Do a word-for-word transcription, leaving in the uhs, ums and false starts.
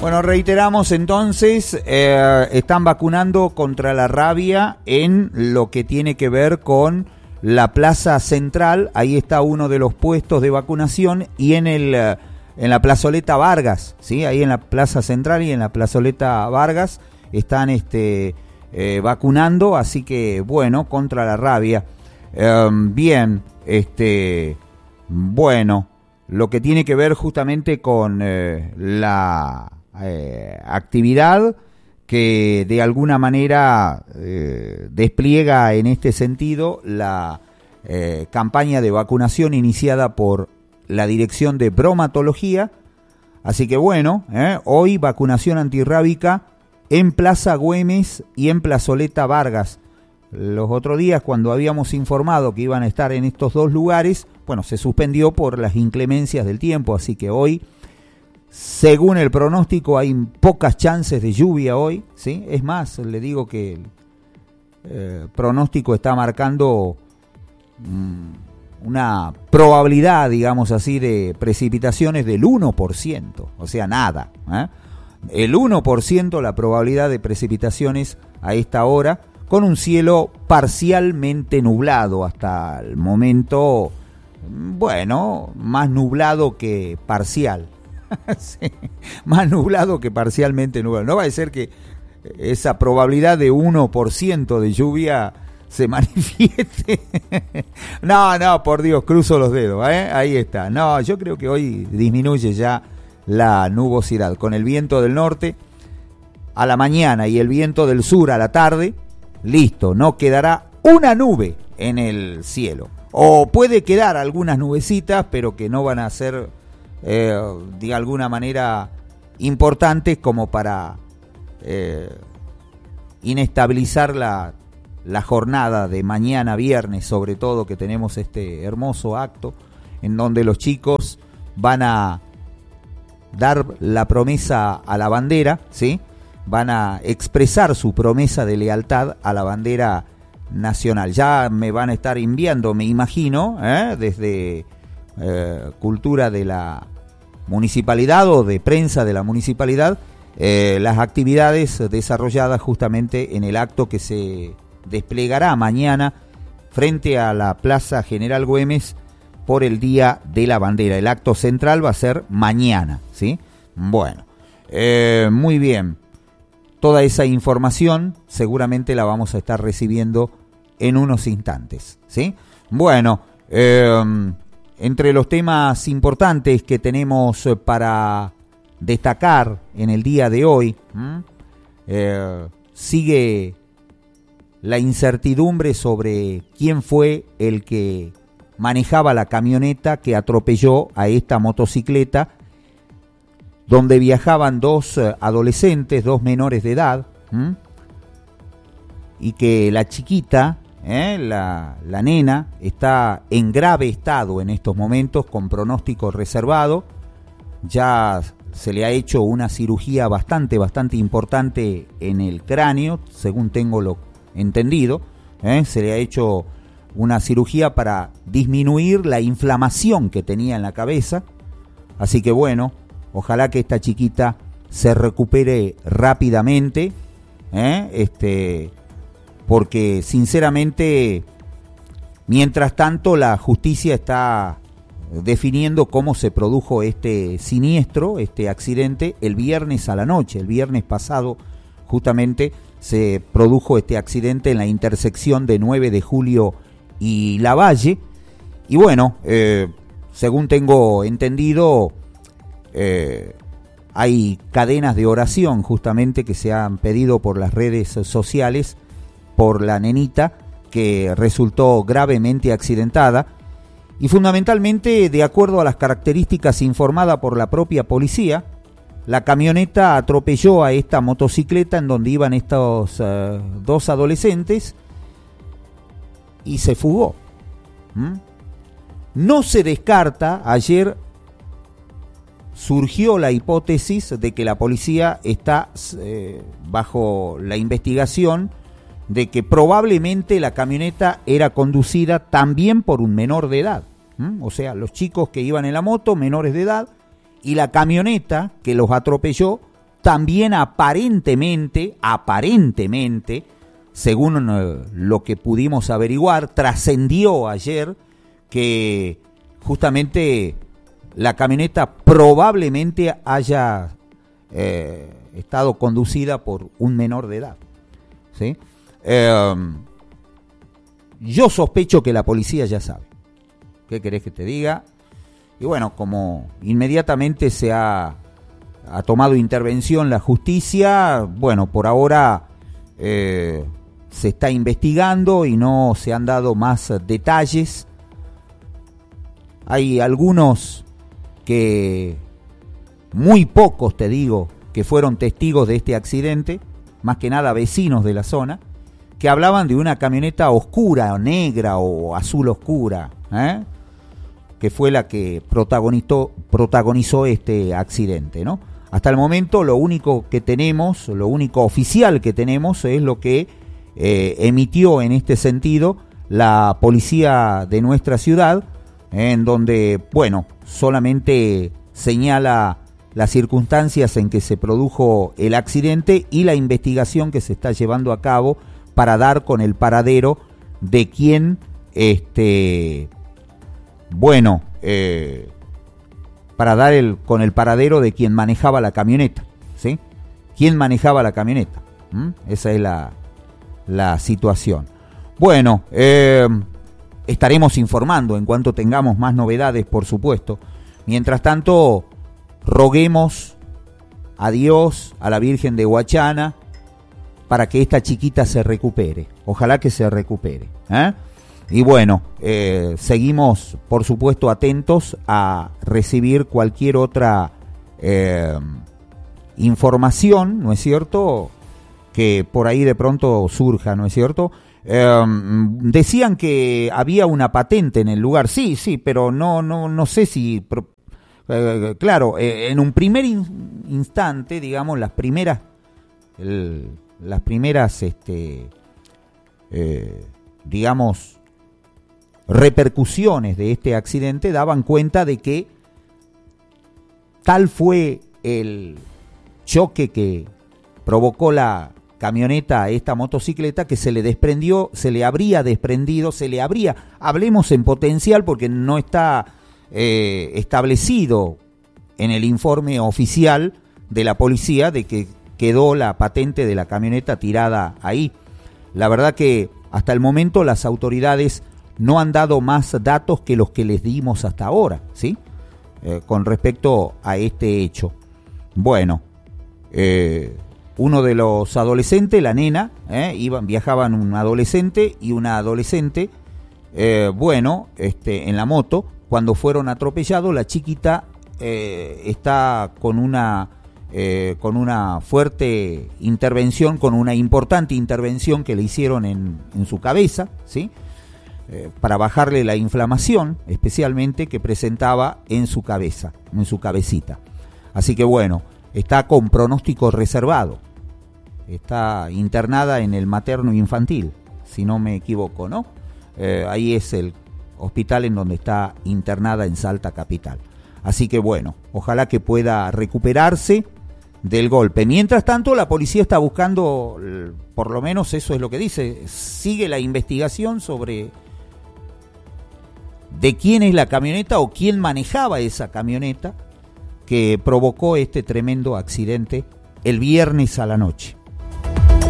Bueno, reiteramos entonces, eh, están vacunando contra la rabia en lo que tiene que ver con la Plaza Central. Ahí está uno de los puestos de vacunación, y en el en la plazoleta Vargas, ¿sí? Ahí en la Plaza Central y en la plazoleta Vargas están este eh, vacunando, así que bueno, contra la rabia. Eh, bien, este bueno, lo que tiene que ver justamente con eh, la eh, actividad que de alguna manera eh, despliega en este sentido la eh, campaña de vacunación iniciada por la Dirección de Bromatología. Así que bueno, eh, hoy vacunación antirrábica en Plaza Güemes y en Plazoleta Vargas. Los otros días, cuando habíamos informado que iban a estar en estos dos lugares, bueno, se suspendió por las inclemencias del tiempo, así que hoy, según el pronóstico, hay pocas chances de lluvia hoy, ¿sí? Es más, le digo que el eh, pronóstico está marcando mmm, una probabilidad, digamos así, de precipitaciones del uno por ciento, o sea, nada, ¿eh? El uno por ciento la probabilidad de precipitaciones a esta hora, con un cielo parcialmente nublado hasta el momento, bueno, más nublado que parcial. Sí, más nublado que parcialmente nublado. No va a ser que esa probabilidad de uno por ciento de lluvia se manifieste. No, no, por Dios, cruzo los dedos, ¿eh? Ahí está. No, yo creo que hoy disminuye ya la nubosidad. Con el viento del norte a la mañana y el viento del sur a la tarde, listo, no quedará una nube en el cielo. O puede quedar algunas nubecitas, pero que no van a ser eh, de alguna manera importantes como para eh, inestabilizar la, la jornada de mañana viernes, sobre todo, que tenemos este hermoso acto en donde los chicos van a dar la promesa a la bandera, ¿sí? Van a expresar su promesa de lealtad a la bandera nacional. Ya me van a estar enviando, me imagino, ¿eh? desde eh, cultura de la municipalidad o de prensa de la municipalidad, eh, las actividades desarrolladas justamente en el acto que se desplegará mañana frente a la Plaza General Güemes por el Día de la Bandera. El acto central va a ser mañana, ¿sí? Bueno, eh, muy bien. Toda esa información seguramente la vamos a estar recibiendo en unos instantes, ¿sí? Bueno, eh, entre los temas importantes que tenemos para destacar en el día de hoy, eh, sigue la incertidumbre sobre quién fue el que manejaba la camioneta que atropelló a esta motocicleta, donde viajaban dos adolescentes, dos menores de edad, ¿m? y que la chiquita, ¿eh? la, la nena, está en grave estado en estos momentos, con pronóstico reservado. Ya se le ha hecho una cirugía bastante, bastante importante en el cráneo, según tengo lo entendido, ¿eh? Se le ha hecho una cirugía para disminuir la inflamación que tenía en la cabeza, así que bueno, ojalá que esta chiquita se recupere rápidamente, ¿eh? este, porque sinceramente, mientras tanto, la justicia está definiendo cómo se produjo este siniestro, este accidente, el viernes a la noche. El viernes pasado justamente se produjo este accidente en la intersección de nueve de julio y Lavalle, y bueno, eh, según tengo entendido, Eh, hay cadenas de oración justamente que se han pedido por las redes sociales por la nenita que resultó gravemente accidentada, y fundamentalmente, de acuerdo a las características informadas por la propia policía, la camioneta atropelló a esta motocicleta en donde iban estos uh, dos adolescentes y se fugó. ¿Mm? No se descarta, ayer surgió la hipótesis de que la policía está eh, bajo la investigación de que probablemente la camioneta era conducida también por un menor de edad. ¿Mm? O sea, los chicos que iban en la moto, menores de edad, y la camioneta que los atropelló también aparentemente, aparentemente, según eh, lo que pudimos averiguar, trascendió ayer que justamente la camioneta probablemente haya eh, estado conducida por un menor de edad, ¿sí? Eh, yo sospecho que la policía ya sabe. ¿Qué querés que te diga? Y bueno, como inmediatamente se ha, ha tomado intervención la justicia, bueno, por ahora eh, se está investigando y no se han dado más detalles. Hay algunos que, muy pocos te digo, que fueron testigos de este accidente, más que nada vecinos de la zona, que hablaban de una camioneta oscura, o negra o azul oscura, ¿eh? que fue la que protagonizó, protagonizó este accidente, ¿no? Hasta el momento lo único que tenemos, lo único oficial que tenemos es lo que eh, emitió en este sentido la policía de nuestra ciudad, en donde, bueno, solamente señala las circunstancias en que se produjo el accidente y la investigación que se está llevando a cabo para dar con el paradero de quien, este, bueno, eh, para dar el, con el paradero de quien manejaba la camioneta, ¿sí? ¿Quién manejaba la camioneta? ¿Mm? Esa es la, la situación. Bueno, eh, estaremos informando en cuanto tengamos más novedades, por supuesto. Mientras tanto, roguemos a Dios, a la Virgen de Huachana, para que esta chiquita se recupere. Ojalá que se recupere, ¿eh? Y bueno, eh, seguimos, por supuesto, atentos a recibir cualquier otra eh, información, ¿no es cierto?, que por ahí de pronto surja, ¿no es cierto? Eh, decían que había una patente en el lugar. Sí, sí, pero no, no, no sé si... Eh, claro, eh, en un primer in- instante, digamos, las primeras... El, las primeras, este, eh, digamos, repercusiones de este accidente daban cuenta de que tal fue el choque que provocó la camioneta a esta motocicleta que se le desprendió, se le habría desprendido, se le habría, hablemos en potencial porque no está eh, establecido en el informe oficial de la policía de que quedó la patente de la camioneta tirada ahí. La verdad que hasta el momento las autoridades no han dado más datos que los que les dimos hasta ahora, ¿sí? Eh, con respecto a este hecho. Bueno, eh, uno de los adolescentes, la nena, eh, iban, viajaban un adolescente y una adolescente, eh, bueno, este, en la moto, cuando fueron atropellados, la chiquita eh, está con una... Eh, con una fuerte intervención, con una importante intervención que le hicieron en, en su cabeza, ¿sí? Eh, para bajarle la inflamación, especialmente que presentaba en su cabeza, en su cabecita. Así que bueno, está con pronóstico reservado, está internada en el materno infantil, si no me equivoco, ¿no? Eh, ahí es el hospital en donde está internada en Salta capital. Así que bueno, ojalá que pueda recuperarse del golpe. Mientras tanto, la policía está buscando, por lo menos eso es lo que dice, sigue la investigación sobre de quién es la camioneta o quién manejaba esa camioneta que provocó este tremendo accidente el viernes a la noche.